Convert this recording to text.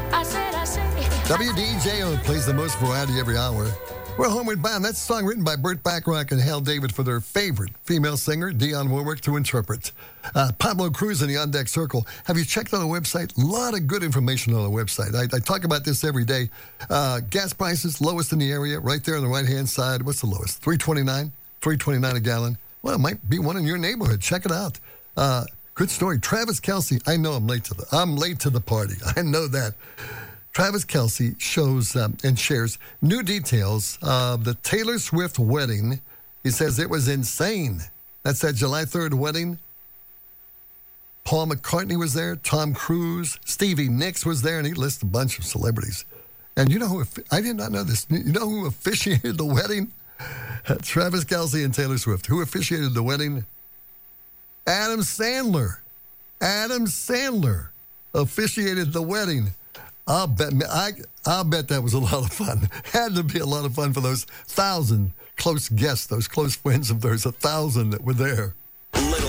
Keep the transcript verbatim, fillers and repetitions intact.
I said, I said. W D J O plays the most variety every hour. We're Homeward Bound. That's a song written by Burt Bacharach and Hal David for their favorite female singer, Dionne Warwick, to interpret. Uh, Pablo Cruz in the On Deck Circle. Have you checked out the website? A lot of good information on the website. I, I talk about this every day. Uh, gas prices, lowest in the area, right there on the right-hand side. What's the lowest? three twenty-nine three twenty-nine a gallon. Well, it might be one in your neighborhood. Check it out. Uh, good story. Travis Kelce. I know I'm late to the I'm late to the party. I know that. Travis Kelce shows um, and shares new details of the Taylor Swift wedding. He says it was insane. That's that July third wedding. Paul McCartney was there. Tom Cruise. Stevie Nicks was there. And he lists a bunch of celebrities. And you know who, I did not know this. You know who officiated the wedding? Travis Kelce and Taylor Swift. Who officiated the wedding? Adam Sandler. Adam Sandler officiated the wedding. I'll bet, I, I'll bet that was a lot of fun. Had to be a lot of fun for those thousand close guests, those close friends of theirs, a thousand that were there.